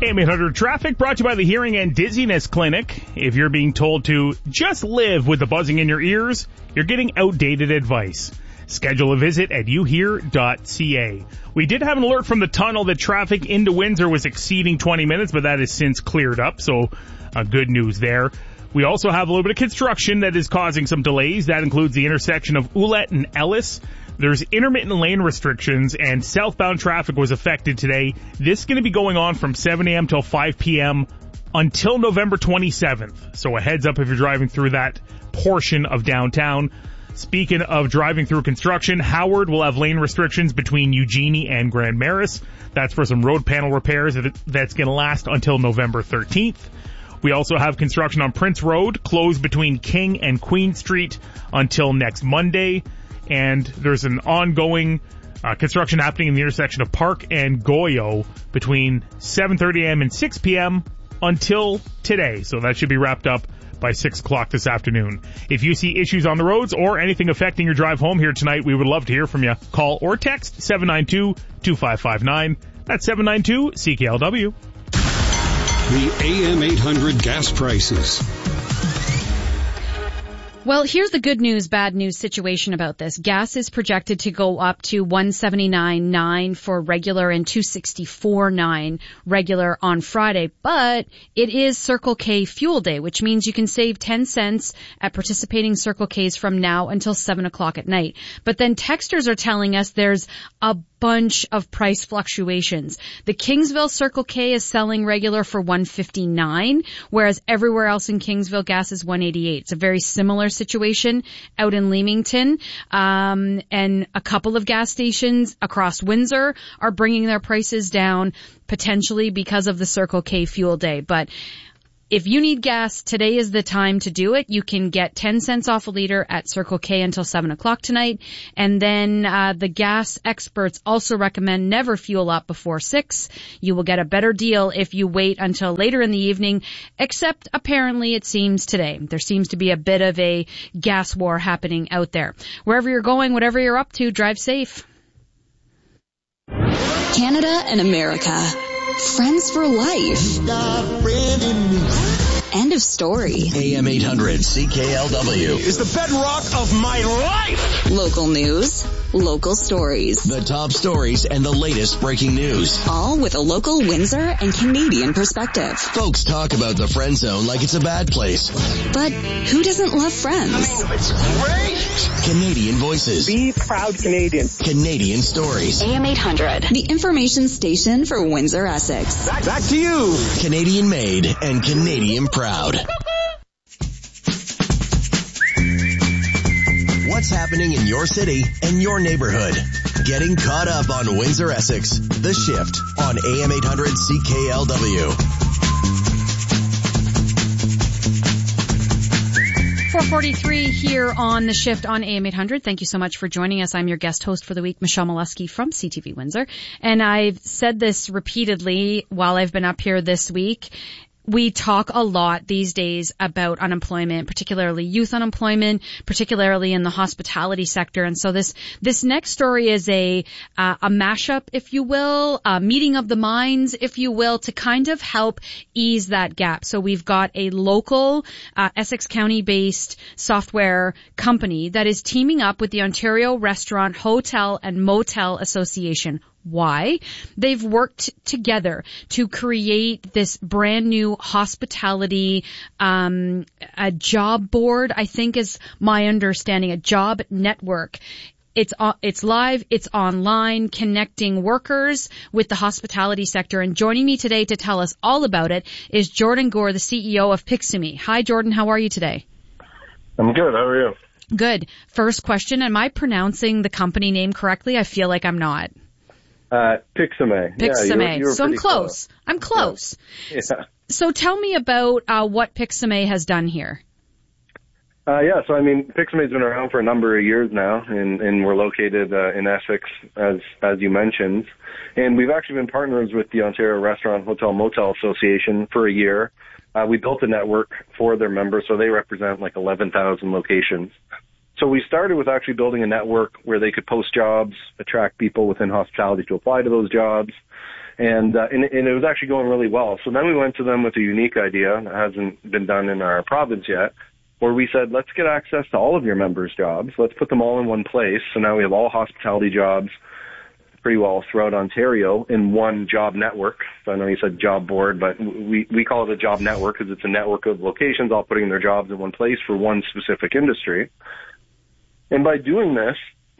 AM800 Traffic brought to you by the Hearing and Dizziness Clinic. If you're being told to just live with the buzzing in your ears, you're getting outdated advice. Schedule a visit at youhear.ca. We did have an alert from the tunnel that traffic into Windsor was exceeding 20 minutes, but that has since cleared up, so good news there. We also have a little bit of construction that is causing some delays. That includes the intersection of Ouellette and Ellis. There's intermittent lane restrictions, and southbound traffic was affected today. This is going to be going on from 7 a.m. till 5 p.m. until November 27th. So a heads up if you're driving through that portion of downtown. Speaking of driving through construction, Howard will have lane restrictions between Eugenie and Grand Maris. That's for some road panel repairs that's going to last until November 13th. We also have construction on Prince Road, closed between King and Queen Street until next Monday. And there's an ongoing construction happening in the intersection of Park and Goyo between 7:30 a.m. and 6 p.m. until today. So that should be wrapped up by 6 o'clock this afternoon. If you see issues on the roads or anything affecting your drive home here tonight, we would love to hear from you. Call or text 792-2559. That's 792-CKLW. The AM800 gas prices. Well, here's the good news, bad news situation about this. Gas is projected to go up to $179.9 for regular and $264.9 regular on Friday. But it is Circle K Fuel Day, which means you can save 10 cents at participating Circle Ks from now until 7 o'clock at night. But then texters are telling us there's a bunch of price fluctuations. The Kingsville Circle K is selling regular for $159, whereas everywhere else in Kingsville gas is $188. It's a very similar situation out in Leamington, and a couple of gas stations across Windsor are bringing their prices down, potentially because of the Circle K Fuel Day. But if you need gas, today is the time to do it. You can get 10 cents off a liter at Circle K until 7 o'clock tonight. And then the gas experts also recommend never fuel up before 6. You will get a better deal if you wait until later in the evening, except apparently it seems today. There seems to be a bit of a gas war happening out there. Wherever you're going, whatever you're up to, drive safe. Canada and America. Friends for life. End of story. AM800 CKLW is the bedrock of my life. Local news, local stories. The top stories and the latest breaking news. All with a local Windsor and Canadian perspective. Folks talk about the friend zone like it's a bad place. But who doesn't love friends? It's great. Canadian voices. Be proud Canadian. Canadian stories. AM800, the information station for Windsor, Essex. Back to you. Canadian made and Canadian proud. What's happening in your city and your neighborhood? Getting caught up on Windsor, Essex. The Shift on AM800 CKLW. 4:43 here on The Shift on AM800. Thank you so much for joining us. I'm your guest host for the week, Michelle Molesky from CTV Windsor. And I've said this repeatedly while I've been up here this week. We talk a lot these days about unemployment, particularly youth unemployment, particularly in the hospitality sector. And so this next story is a mashup, if you will, a meeting of the minds, if you will, to kind of help ease that gap. So we've got a local, Essex County-based software company that is teaming up with the Ontario Restaurant, Hotel and Motel Association. Why? They've worked together to create this brand new hospitality, a job board, I think is my understanding, a job network. It's live, it's online, connecting workers with the hospitality sector. And joining me today to tell us all about it is Jordan Gore, the CEO of Pixame. Hi, Jordan. How are you today? I'm good. How are you? Good. First question. Am I pronouncing the company name correctly? I feel like I'm not. Pixame. Pixame. You were So I'm pretty close. I'm close. Yeah. So tell me about what Pixame has done here. So I mean, Pixame's been around for a number of years now, and we're located in Essex, as you mentioned. And we've actually been partners with the Ontario Restaurant, Hotel, Motel Association for a year. We built a network for their members, so they represent like 11,000 locations. So we started with actually building a network where they could post jobs, attract people within hospitality to apply to those jobs. And it was actually going really well. So then we went to them with a unique idea that hasn't been done in our province yet, where we said, let's get access to all of your members' jobs. Let's put them all in one place. So now we have all hospitality jobs pretty well throughout Ontario in one job network. So I know you said job board, but we call it a job network because it's a network of locations all putting their jobs in one place for one specific industry. And by doing this,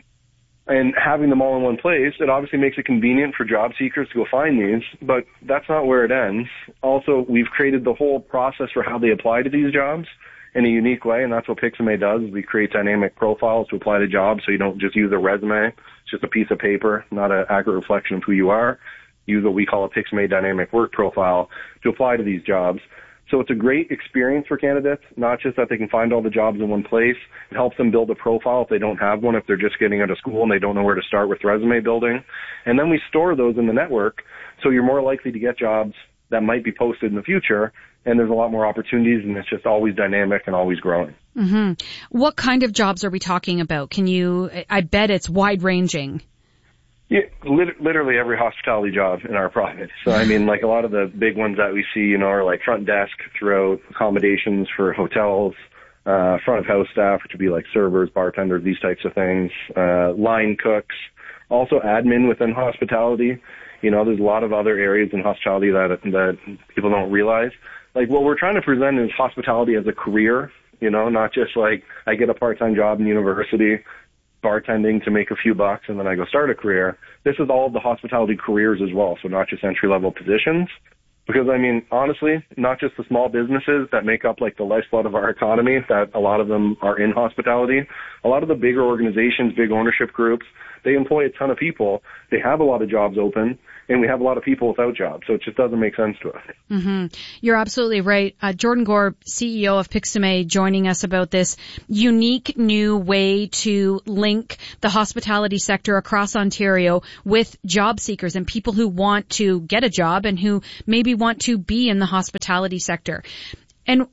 and having them all in one place, it obviously makes it convenient for job seekers to go find these, but that's not where it ends. Also, we've created the whole process for how they apply to these jobs in a unique way, and that's what Pixame does. We create dynamic profiles to apply to jobs, so you don't just use a resume. It's just a piece of paper, not an accurate reflection of who you are. Use what we call a Pixame dynamic work profile to apply to these jobs. So it's a great experience for candidates, not just that they can find all the jobs in one place. It helps them build a profile if they don't have one, if they're just getting out of school and they don't know where to start with resume building. And then we store those in the network, so you're more likely to get jobs that might be posted in the future, and there's a lot more opportunities, and it's just always dynamic and always growing. Mm-hmm. What kind of jobs are we talking about? I bet it's wide-ranging. Yeah, literally every hospitality job in our province. So, I mean, like a lot of the big ones that we see, are like front desk throughout accommodations for hotels, front of house staff, which would be like servers, bartenders, these types of things, line cooks, also admin within hospitality. There's a lot of other areas in hospitality that people don't realize. Like what we're trying to present is hospitality as a career, not just like I get a part-time job in university, bartending to make a few bucks and then I go start a career. This is all of the hospitality careers as well, so not just entry-level positions. Because, I mean, honestly, not just the small businesses that make up like the lifeblood of our economy, that a lot of them are in hospitality. A lot of the bigger organizations, big ownership groups, they employ a ton of people. They have a lot of jobs open, and we have a lot of people without jobs, so it just doesn't make sense to us. Mm-hmm. You're absolutely right. Jordan Gore, CEO of Pixame, joining us about this unique new way to link the hospitality sector across Ontario with job seekers and people who want to get a job and who maybe want to be in the hospitality sector. And,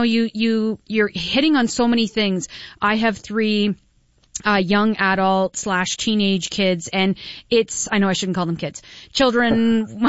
you're hitting on so many things. I have 3 young adult / teenage kids, and I know I shouldn't call them kids, children,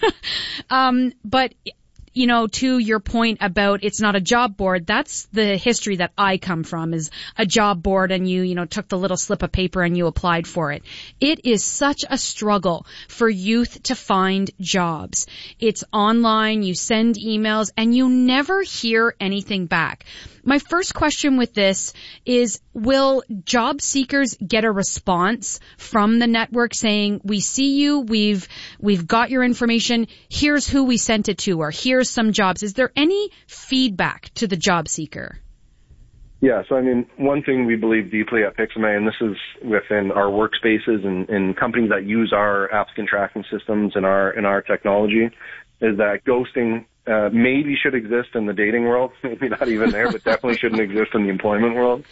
but to your point about it's not a job board, that's the history that I come from, is a job board and you took the little slip of paper and you applied for it. It is such a struggle for youth to find jobs. It's online, you send emails, and you never hear anything back. My first question with this is, will job seekers get a response from the network saying, we see you, we've got your information, here's who we sent it to, or here's some jobs? Is there any feedback to the job seeker? Yeah, so I mean, one thing we believe deeply at Pixame, and this is within our workspaces and companies that use our applicant tracking systems and our technology, is that ghosting maybe should exist in the dating world, maybe not even there, but definitely shouldn't exist in the employment world.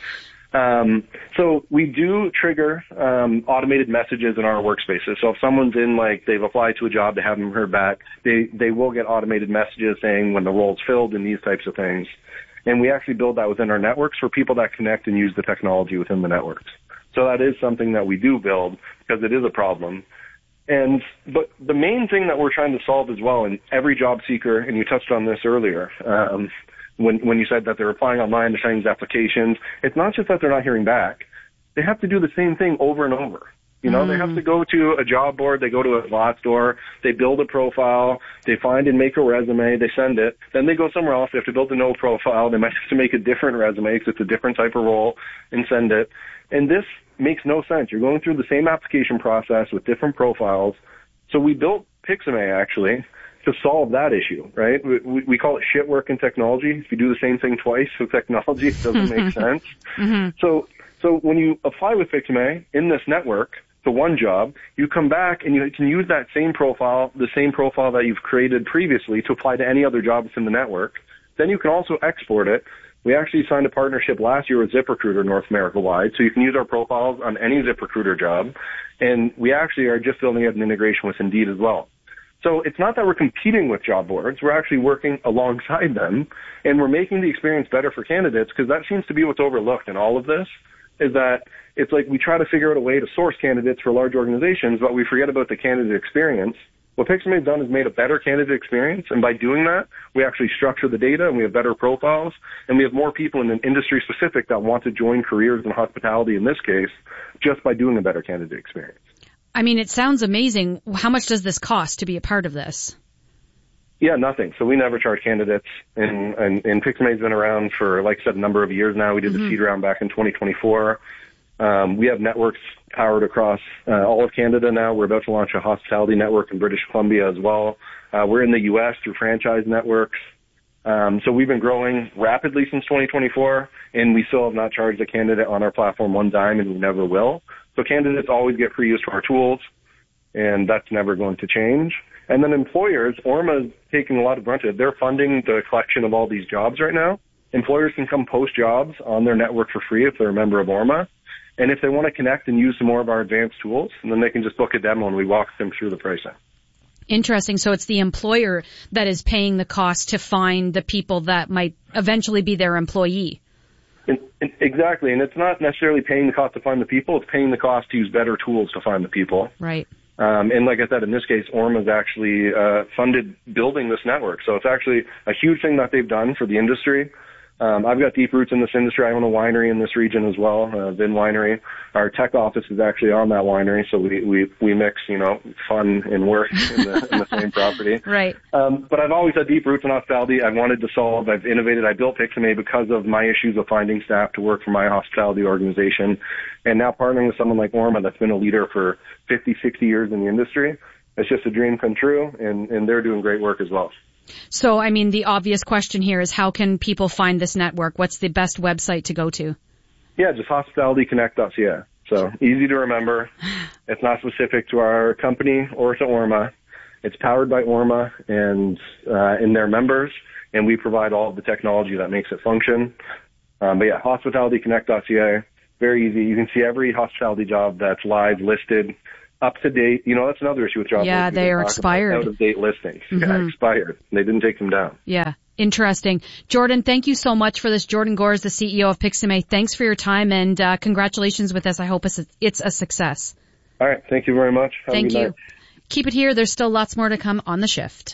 So we do trigger automated messages in our workspaces. So if someone's they've applied to a job, they haven't heard back, they will get automated messages saying when the role's filled and these types of things. And we actually build that within our networks for people that connect and use the technology within the networks. So that is something that we do build because it is a problem. But the main thing that we're trying to solve as well, and every job seeker, and you touched on this earlier, when you said that they're applying online to send these applications, it's not just that they're not hearing back. They have to do the same thing over and over. They have to go to a job board, they go to a Glassdoor, they build a profile, they find and make a resume, they send it, then they go somewhere else, they have to build a no profile, they might have to make a different resume because it's a different type of role and send it. And this makes no sense. You're going through the same application process with different profiles. So we built Pixame actually to solve that issue, right? We call it shit work in technology. If you do the same thing twice with technology, it doesn't make sense. Mm-hmm. So when you apply with Pixame in this network to one job, you come back and you can use that same profile, the same profile that you've created previously, to apply to any other job within the network. Then you can also export it. We actually signed a partnership last year with ZipRecruiter North America wide, so you can use our profiles on any ZipRecruiter job. And we actually are just building out an integration with Indeed as well. So it's not that we're competing with job boards. We're actually working alongside them, and we're making the experience better for candidates, because that seems to be what's overlooked in all of this, is that it's like we try to figure out a way to source candidates for large organizations, but we forget about the candidate experience What Pixamade's done is made a better candidate experience, and by doing that, we actually structure the data, and we have better profiles, and we have more people in an industry specific that want to join careers in hospitality in this case, just by doing a better candidate experience. I mean, it sounds amazing. How much does this cost to be a part of this? Yeah, nothing. So we never charge candidates, and Pixamade's been around for, like I said, a number of years now. We did the seed round back in 2024. We have networks powered across all of Canada now. We're about to launch a hospitality network in British Columbia as well. We're in the U.S. through franchise networks. So we've been growing rapidly since 2024, and we still have not charged a candidate on our platform one dime, and we never will. So candidates always get free use to our tools, and that's never going to change. And then employers, ORMA is taking a lot of brunt of it. They're funding the collection of all these jobs right now. Employers can come post jobs on their network for free if they're a member of ORMA. And if they want to connect and use some more of our advanced tools, then they can just book a demo and we walk them through the pricing. Interesting. So it's the employer that is paying the cost to find the people that might eventually be their employee. Exactly. And it's not necessarily paying the cost to find the people. It's paying the cost to use better tools to find the people. Right. And like I said, in this case, ORMA's actually funded building this network. So it's actually a huge thing that they've done for the industry. I've got deep roots in this industry. I own a winery in this region as well, Vin Winery. Our tech office is actually on that winery, so we mix, fun and work in the same property. Right. But I've always had deep roots in hospitality. I've wanted to solve. I've innovated. I built Pixamate because of my issues of finding staff to work for my hospitality organization. And now partnering with someone like ORMA that's been a leader for 50, 60 years in the industry, it's just a dream come true, and they're doing great work as well. So, I mean, the obvious question here is how can people find this network? What's the best website to go to? Yeah, just hospitalityconnect.ca. So easy to remember. It's not specific to our company or to ORMA. It's powered by ORMA and their members, and we provide all of the technology that makes it function. But yeah, hospitalityconnect.ca, very easy. You can see every hospitality job that's live, listed, up to date. That's another issue with job. Yeah, they are expired. Out of date listings. Yeah, expired. They didn't take them down. Yeah, interesting. Jordan, thank you so much for this. Jordan Gore is the CEO of Pixamate. Thanks for your time and congratulations with this. I hope it's a success. All right, thank you very much. Have thank a good you. night. Keep it here. There's still lots more to come on The Shift.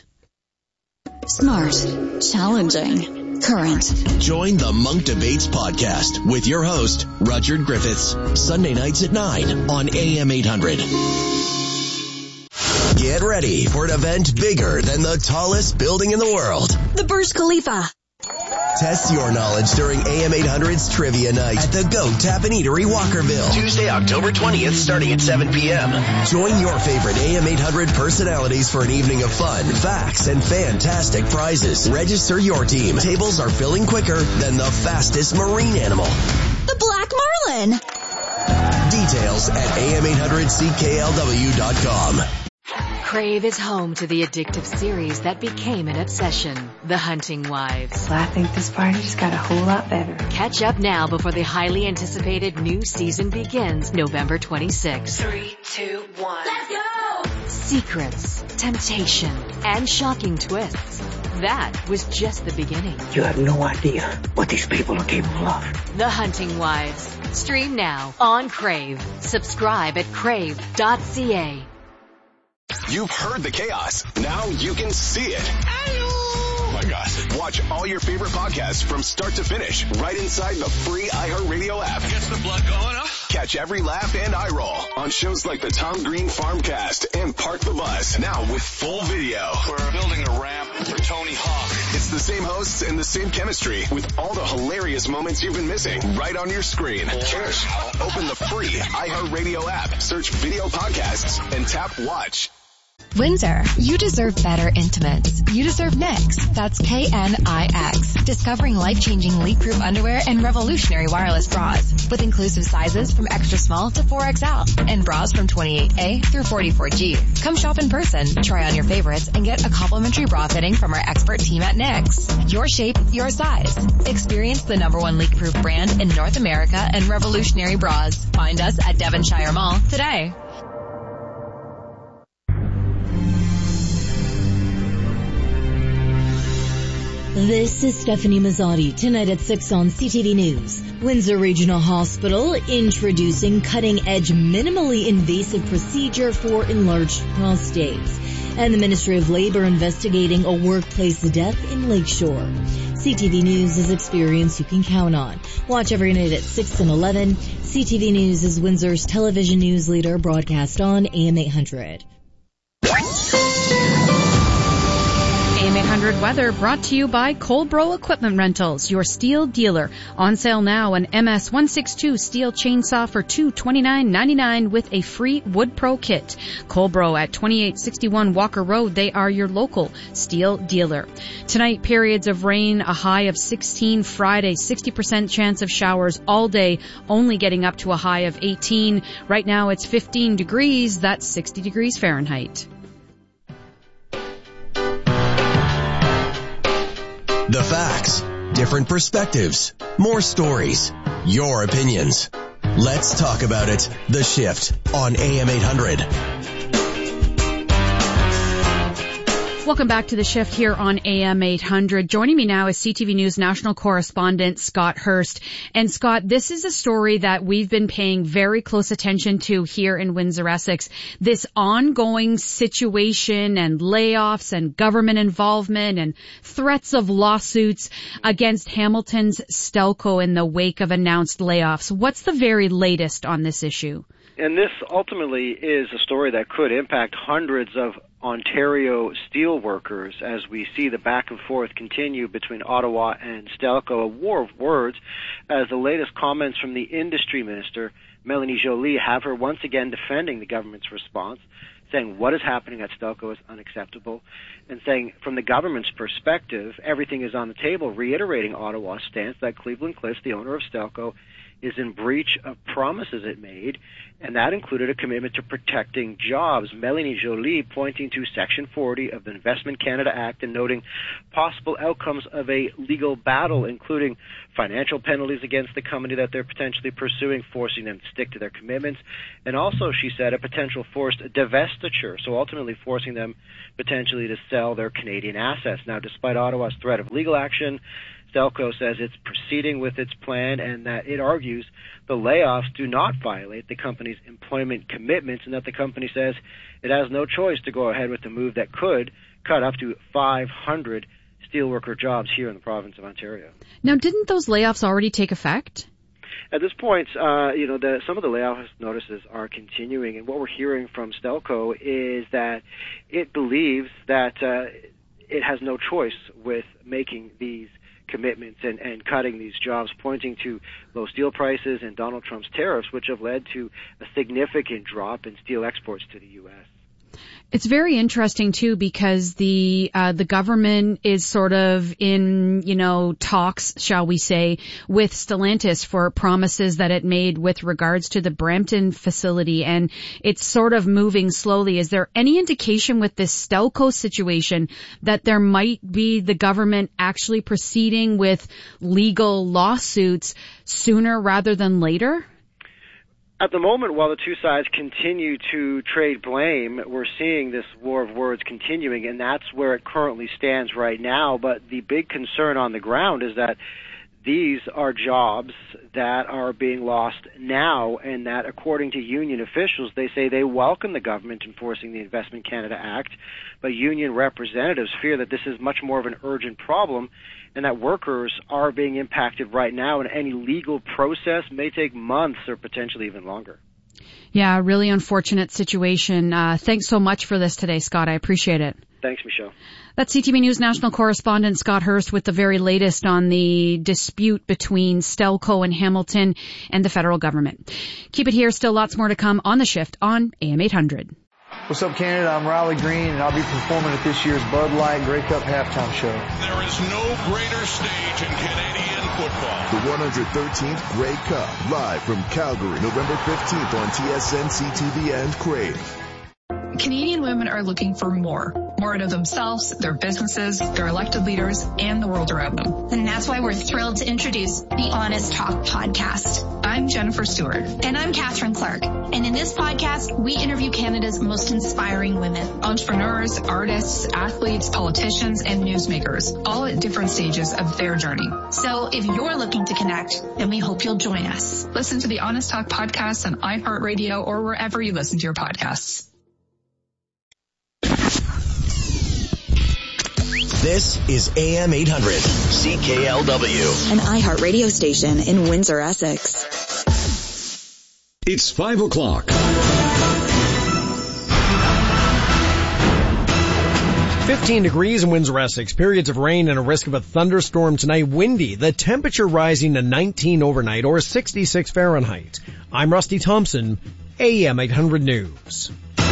Smart, challenging, current. Join the Monk Debates podcast with your host, Rudyard Griffiths, Sunday nights at 9 on AM 800. Get ready for an event bigger than the tallest building in the world. The Burj Khalifa. Test your knowledge during AM 800's Trivia Night at the Goat Tap and Eatery, Walkerville. Tuesday, October 20th, starting at 7 p.m. Join your favorite AM 800 personalities for an evening of fun, facts, and fantastic prizes. Register your team. Tables are filling quicker than the fastest marine animal. The Black Marlin. Details at am800cklw.com. Crave is home to the addictive series that became an obsession, The Hunting Wives. Well, I think this party just got a whole lot better. Catch up now before the highly anticipated new season begins November 26th. 3, 2, 1. Let's go! Secrets, temptation, and shocking twists. That was just the beginning. You have no idea what these people are capable of. The Hunting Wives. Stream now on Crave. Subscribe at crave.ca. You've heard the chaos. Now you can see it. Oh my gosh. Watch all your favorite podcasts from start to finish right inside the free iHeartRadio app. Gets the blood going, huh? Catch every laugh and eye roll on shows like the Tom Green Farmcast and Park the Bus. Now with full video. We're building a ramp for Tony Hawk. It's the same hosts and the same chemistry with all the hilarious moments you've been missing right on your screen. Cheers. Open the free iHeartRadio app, search video podcasts, and tap watch. Windsor, you deserve better intimates. You deserve Knix. That's Knix. Discovering life-changing leak-proof underwear and revolutionary wireless bras with inclusive sizes from extra small to 4XL and bras from 28A through 44G. Come shop in person, try on your favorites, and get a complimentary bra fitting from our expert team at Knix. Your shape, your size. Experience the #1 leak-proof brand in North America and revolutionary bras. Find us at Devonshire Mall today. This is Stephanie Mazzotti, tonight at 6 on CTV News. Windsor Regional Hospital introducing cutting-edge minimally invasive procedure for enlarged prostates. And the Ministry of Labor investigating a workplace death in Lakeshore. CTV News is experience you can count on. Watch every night at 6 and 11. CTV News is Windsor's television news leader, broadcast on AM 800. AM 800 weather brought to you by Colbro Equipment Rentals, your steel dealer. On sale now, an MS-162 steel chainsaw for $229.99 with a free Wood Pro kit. Colbro at 2861 Walker Road. They are your local steel dealer. Tonight, periods of rain, a high of 16. Friday, 60% chance of showers all day, only getting up to a high of 18. Right now, it's 15 degrees. That's 60 degrees Fahrenheit. The facts, different perspectives, more stories, your opinions. Let's talk about it. The Shift on AM 800. Welcome back to The Shift here on AM 800. Joining me now is CTV News national correspondent Scott Hurst. And Scott, this is a story that we've been paying very close attention to here in Windsor, Essex. This ongoing situation and layoffs and government involvement and threats of lawsuits against Hamilton's Stelco in the wake of announced layoffs. What's the very latest on this issue? And this ultimately is a story that could impact hundreds of Ontario steel workers as we see the back and forth continue between Ottawa and Stelco, a war of words, as the latest comments from the industry minister, Melanie Joly, have her once again defending the government's response, saying what is happening at Stelco is unacceptable, and saying from the government's perspective, everything is on the table, reiterating Ottawa's stance that Cleveland-Cliffs, the owner of Stelco, is in breach of promises it made, and that included a commitment to protecting jobs. Melanie Joly pointing to Section 40 of the Investment Canada Act and noting possible outcomes of a legal battle, including financial penalties against the company that they're potentially pursuing, forcing them to stick to their commitments, and also, she said, a potential forced divestiture, so ultimately forcing them potentially to sell their Canadian assets. Now, despite Ottawa's threat of legal action, Stelco says it's proceeding with its plan and that it argues the layoffs do not violate the company's employment commitments and that the company says it has no choice to go ahead with the move that could cut up to 500 steelworker jobs here in the province of Ontario. Now, didn't those layoffs already take effect? At this point, some of the layoff notices are continuing, and what we're hearing from Stelco is that it believes that it has no choice with making these commitments and cutting these jobs, pointing to low steel prices and Donald Trump's tariffs, which have led to a significant drop in steel exports to the U.S. It's very interesting too because the government is sort of in, talks, shall we say, with Stellantis for promises that it made with regards to the Brampton facility, and it's sort of moving slowly. Is there any indication with this Stelco situation that there might be the government actually proceeding with legal lawsuits sooner rather than later? At the moment, while the two sides continue to trade blame, we're seeing this war of words continuing, and that's where it currently stands right now. But the big concern on the ground is that these are jobs that are being lost now, and that according to union officials, they say they welcome the government enforcing the Investment Canada Act, but union representatives fear that this is much more of an urgent problem and that workers are being impacted right now, and any legal process may take months or potentially even longer. Yeah, really unfortunate situation. Thanks so much for this today, Scott. I appreciate it. Thanks, Michelle. That's CTV News national correspondent Scott Hurst with the very latest on the dispute between Stelco and Hamilton and the federal government. Keep it here. Still lots more to come on The Shift on AM 800. What's up, Canada? I'm Riley Green, and I'll be performing at this year's Bud Light Grey Cup halftime show. There is no greater stage in Canadian football. The 113th Grey Cup, live from Calgary, November 15th on TSN, CTV, and Crave. Canadian women are looking for more out of themselves, their businesses, their elected leaders, and the world around them. And that's why we're thrilled to introduce the Honest Talk podcast. I'm Jennifer Stewart. And I'm Catherine Clark. And in this podcast, we interview Canada's most inspiring women. Entrepreneurs, artists, athletes, politicians, and newsmakers, all at different stages of their journey. So if you're looking to connect, then we hope you'll join us. Listen to the Honest Talk podcast on iHeartRadio or wherever you listen to your podcasts. This is AM 800 CKLW, an iHeartRadio station in Windsor, Essex. It's 5 o'clock. 15 degrees in Windsor, Essex. Periods of rain and a risk of a thunderstorm tonight. Windy. The temperature rising to 19 overnight or 66 Fahrenheit. I'm Rusty Thompson, AM 800 News.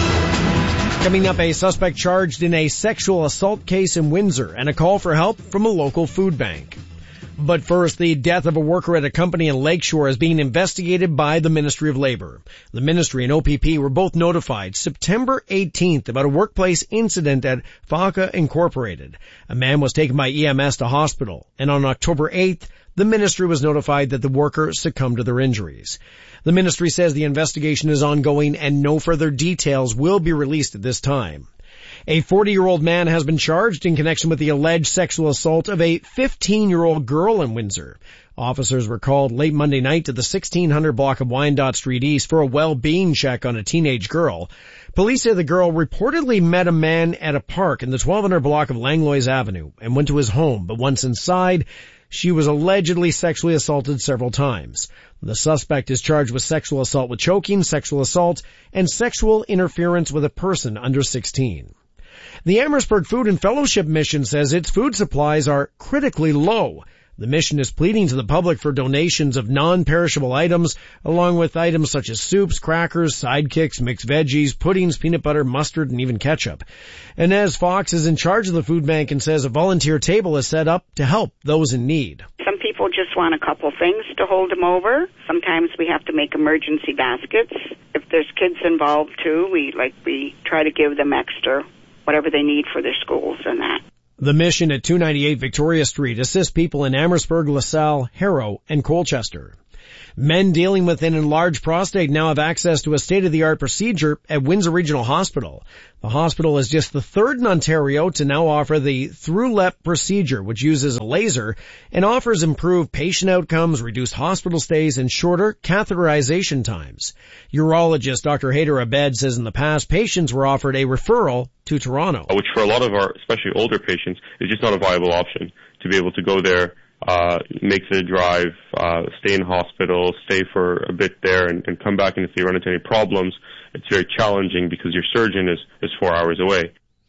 Coming up, a suspect charged in a sexual assault case in Windsor and a call for help from a local food bank. But first, the death of a worker at a company in Lakeshore is being investigated by the Ministry of Labor. The Ministry and OPP were both notified September 18th about a workplace incident at Faca Incorporated. A man was taken by EMS to hospital, and on October 8th, the Ministry was notified that the worker succumbed to their injuries. The Ministry says the investigation is ongoing and no further details will be released at this time. A 40-year-old man has been charged in connection with the alleged sexual assault of a 15-year-old girl in Windsor. Officers were called late Monday night to the 1600 block of Wyandotte Street East for a well-being check on a teenage girl. Police say the girl reportedly met a man at a park in the 1200 block of Langlois Avenue and went to his home, but once inside, she was allegedly sexually assaulted several times. The suspect is charged with sexual assault with choking, sexual assault, and sexual interference with a person under 16. The Amherstburg Food and Fellowship Mission says its food supplies are critically low. The mission is pleading to the public for donations of non-perishable items, along with items such as soups, crackers, sidekicks, mixed veggies, puddings, peanut butter, mustard, and even ketchup. Inez Fox is in charge of the food bank and says a volunteer table is set up to help those in need. Some people just want a couple things to hold them over. Sometimes we have to make emergency baskets. If there's kids involved too, we try to give them extra, whatever they need for their schools and that. The mission at 298 Victoria Street assists people in Amherstburg, LaSalle, Harrow, and Colchester. Men dealing with an enlarged prostate now have access to a state-of-the-art procedure at Windsor Regional Hospital. The hospital is just the third in Ontario to now offer the ThruLep procedure, which uses a laser and offers improved patient outcomes, reduced hospital stays, and shorter catheterization times. Urologist Dr. Haider Abed says in the past, patients were offered a referral to Toronto. Which for a lot of our, especially older patients, is just not a viable option to be able to go there, make the drive, stay in hospital, stay for a bit there, and come back. And if they run into any problems, it's very challenging because your surgeon is 4 hours away.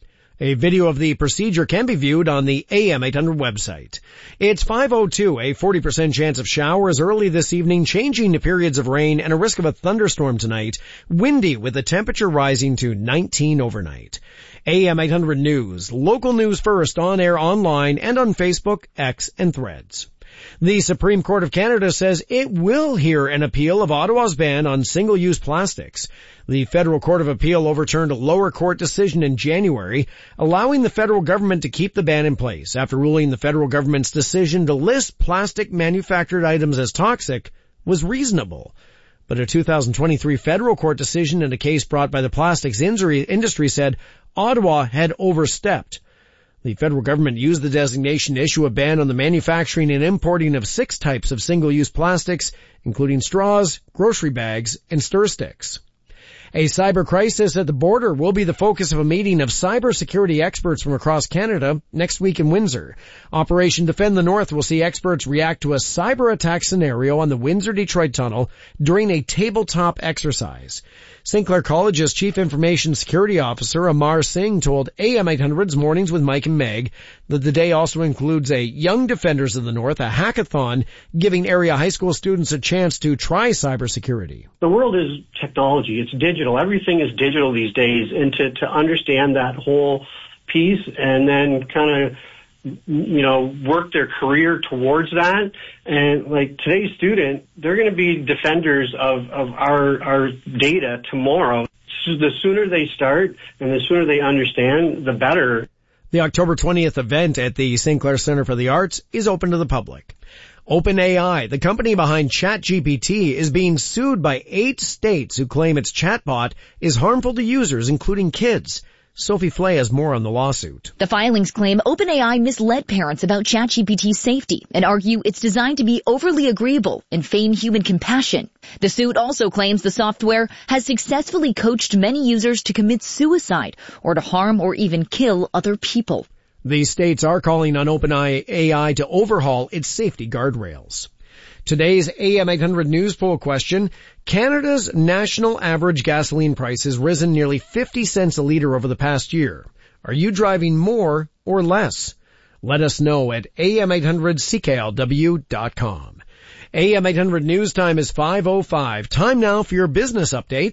A video of the procedure can be viewed on the AM 800 website. It's 5:02, a 40% chance of showers early this evening, changing to periods of rain and a risk of a thunderstorm tonight. Windy with the temperature rising to 19 overnight. AM 800 News, local news first, on air, online, and on Facebook, X, and Threads. The Supreme Court of Canada says it will hear an appeal of Ottawa's ban on single-use plastics. The Federal Court of Appeal overturned a lower court decision in January, allowing the federal government to keep the ban in place after ruling the federal government's decision to list plastic manufactured items as toxic was reasonable. But a 2023 federal court decision in a case brought by the plastics industry said Ottawa had overstepped. The federal government used the designation to issue a ban on the manufacturing and importing of 6 types of single-use plastics, including straws, grocery bags, and stir sticks. A cyber crisis at the border will be the focus of a meeting of cybersecurity experts from across Canada next week in Windsor. Operation Defend the North will see experts react to a cyber attack scenario on the Windsor-Detroit Tunnel during a tabletop exercise. St. Clair College's Chief Information Security Officer Amar Singh told AM 800's Mornings with Mike and Meg that the day also includes a Young Defenders of the North, a hackathon, giving area high school students a chance to try cybersecurity. The world is technology. It's digital. Everything is digital these days. And to understand that whole piece and then kind of work their career towards that. And like today's student, they're going to be defenders of our data tomorrow. So the sooner they start and the sooner they understand, the better. The October 20th event at the St. Clair Center for the Arts is open to the public. OpenAI, the company behind ChatGPT, is being sued by 8 states who claim its chatbot is harmful to users, including kids. Sophie Flay has more on the lawsuit. The filings claim OpenAI misled parents about ChatGPT's safety and argue it's designed to be overly agreeable and feign human compassion. The suit also claims the software has successfully coached many users to commit suicide or to harm or even kill other people. These states are calling on OpenAI to overhaul its safety guardrails. Today's AM 800 News Poll question, Canada's national average gasoline price has risen nearly 50 cents a litre over the past year. Are you driving more or less? Let us know at am800cklw.com. AM 800 News Time is 5:05. Time now for your business update.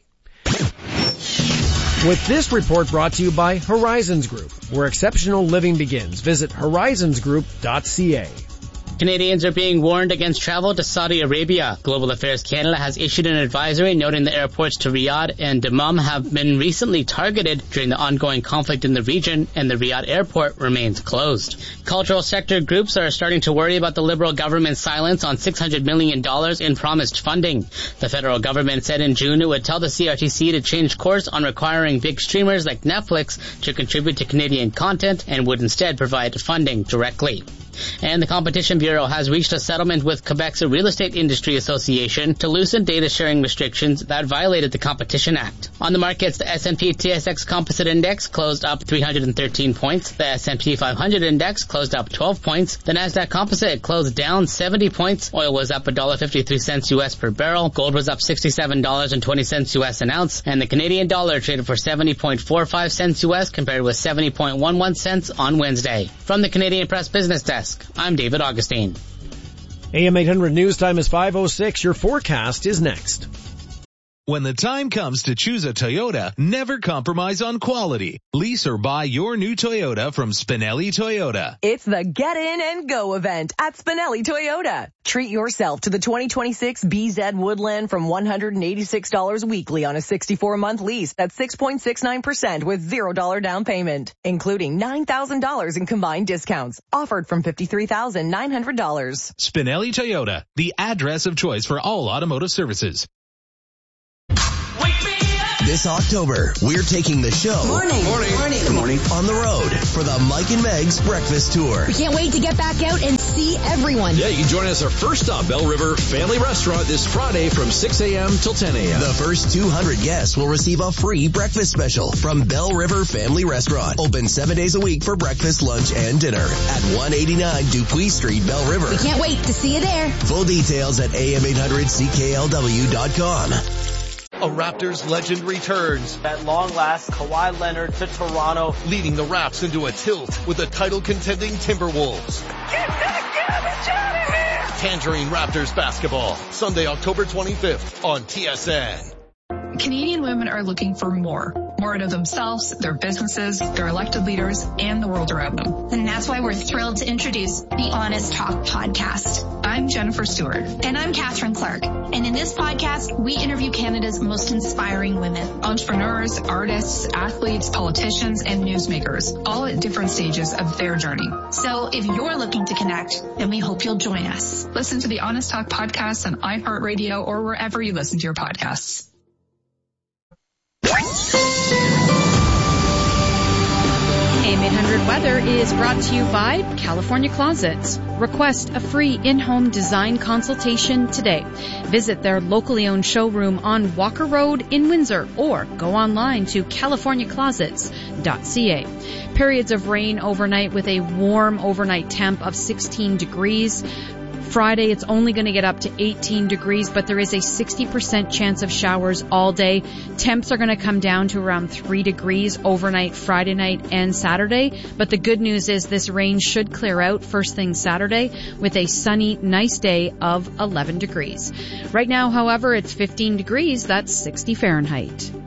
With this report brought to you by Horizons Group, where exceptional living begins. Visit horizonsgroup.ca. Canadians are being warned against travel to Saudi Arabia. Global Affairs Canada has issued an advisory noting the airports to Riyadh and Dammam have been recently targeted during the ongoing conflict in the region, and the Riyadh airport remains closed. Cultural sector groups are starting to worry about the Liberal government's silence on $600 million in promised funding. The federal government said in June it would tell the CRTC to change course on requiring big streamers like Netflix to contribute to Canadian content and would instead provide funding directly. And the Competition Bureau has reached a settlement with Quebec's Real Estate Industry Association to loosen data sharing restrictions that violated the Competition Act. On the markets, the S&P/TSX Composite Index closed up 313 points. The S&P 500 Index closed up 12 points. The Nasdaq Composite closed down 70 points. Oil was up $1.53 US per barrel. Gold was up $67.20 US an ounce. And the Canadian dollar traded for 70.45 cents US compared with 70.11 cents on Wednesday. From the Canadian Press Business Desk, I'm David Augustine. AM 800 News Time is 5:06. Your forecast is next. When the time comes to choose a Toyota, never compromise on quality. Lease or buy your new Toyota from Spinelli Toyota. It's the Get In and Go event at Spinelli Toyota. Treat yourself to the 2026 BZ Woodland from $186 weekly on a 64-month lease at 6.69% with $0 down payment, including $9,000 in combined discounts, offered from $53,900. Spinelli Toyota, the address of choice for all automotive services. This October, we're taking the show Good morning. on the road for the Mike and Meg's Breakfast Tour. We can't wait to get back out and see everyone. Yeah, you can join us our first stop, Bell River Family Restaurant, this Friday from 6 a.m. till 10 a.m. The first 200 guests will receive a free breakfast special from Bell River Family Restaurant. Open 7 days a week for breakfast, lunch, and dinner at 189 Dupuis Street, Bell River. We can't wait to see you there. Full details at am800cklw.com. A Raptors legend returns. At long last, Kawhi Leonard to Toronto, leading the Raps into a tilt with the title-contending Timberwolves. Get that garbage out of here! Tangerine Raptors basketball, Sunday, October 25th on TSN. Canadian women are looking for more out of themselves, their businesses, their elected leaders, and the world around them. And that's why we're thrilled to introduce the Honest Talk podcast. I'm Jennifer Stewart. And I'm Catherine Clark. And in this podcast, we interview Canada's most inspiring women. Entrepreneurs, artists, athletes, politicians, and newsmakers, all at different stages of their journey. So if you're looking to connect, then we hope you'll join us. Listen to the Honest Talk podcast on iHeartRadio or wherever you listen to your podcasts. AM 800 Weather is brought to you by California Closets. Request a free in-home design consultation today. Visit their locally owned showroom on Walker Road in Windsor or go online to californiaclosets.ca. Periods of rain overnight with a warm overnight temp of 16 degrees. Friday, it's only going to get up to 18 degrees, but there is a 60% chance of showers all day. Temps are going to come down to around 3 degrees overnight, Friday night and Saturday. But the good news is this rain should clear out first thing Saturday with a sunny, nice day of 11 degrees. Right now, however, it's 15 degrees. That's 60 Fahrenheit.